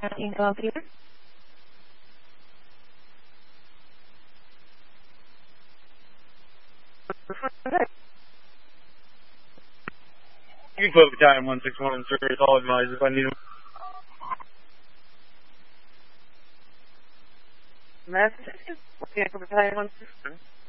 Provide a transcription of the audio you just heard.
Involved here? You can close battalion 161 in service, all advised if I need them. Massachusetts, battalion 161.